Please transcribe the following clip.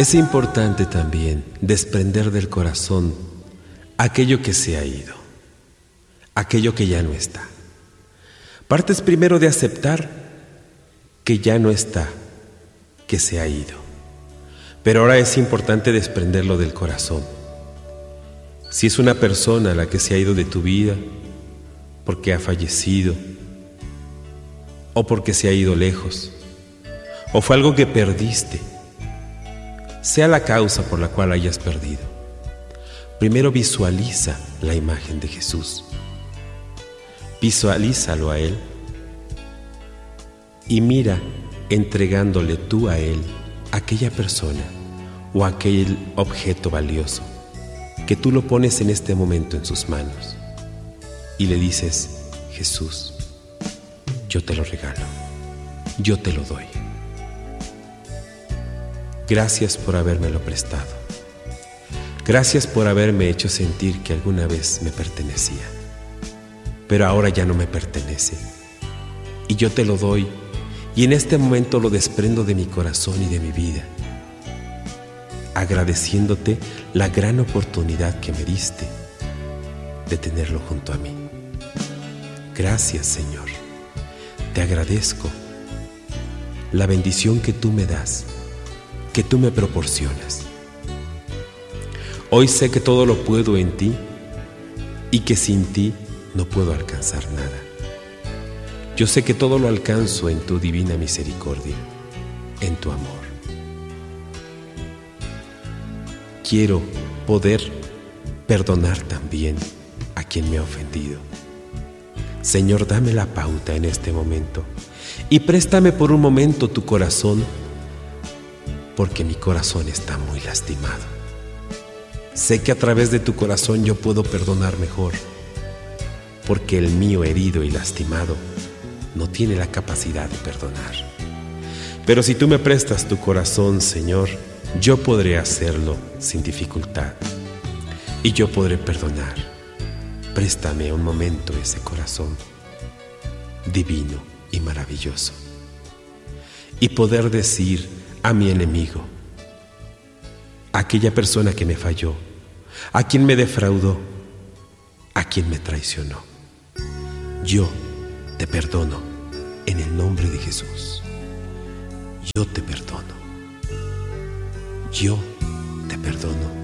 Es importante también desprender del corazón aquello que se ha ido, aquello que ya no está. Partes primero de aceptar que ya no está, que se ha ido. Pero ahora es importante desprenderlo del corazón. Si es una persona la que se ha ido de tu vida porque ha fallecido, o porque se ha ido lejos, o fue algo que perdiste, sea la causa por la cual hayas perdido, primero visualiza la imagen de Jesús. Visualízalo a Él y mira entregándole tú a Él aquella persona o aquel objeto valioso que tú lo pones en este momento en sus manos y le dices: Jesús, yo te lo regalo, yo te lo doy. Gracias por habérmelo prestado. Gracias por haberme hecho sentir que alguna vez me pertenecía, pero ahora ya no me pertenece. Y yo te lo doy, y en este momento lo desprendo de mi corazón y de mi vida, agradeciéndote la gran oportunidad que me diste de tenerlo junto a mí. Gracias, Señor. Te agradezco la bendición que tú me das, que tú me proporcionas. Hoy sé que todo lo puedo en ti y que sin ti no puedo alcanzar nada. Yo sé que todo lo alcanzo en tu divina misericordia, en tu amor. Quiero poder perdonar también a quien me ha ofendido. Señor, dame la pauta en este momento y préstame por un momento tu corazón, porque mi corazón está muy lastimado. Sé que a través de tu corazón yo puedo perdonar mejor, porque el mío herido y lastimado no tiene la capacidad de perdonar. Pero si tú me prestas tu corazón, Señor, yo podré hacerlo sin dificultad y yo podré perdonar. Préstame un momento ese corazón divino y maravilloso y poder decir a mi enemigo, a aquella persona que me falló, a quien me defraudó, a quien me traicionó: yo te perdono en el nombre de Jesús. Yo te perdono. Yo te perdono